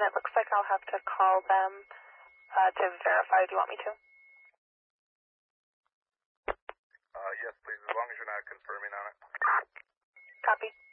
and it looks like I'll have to call them to verify. Do you want me to? Yes, please, as long as you're not confirming on it. Copy.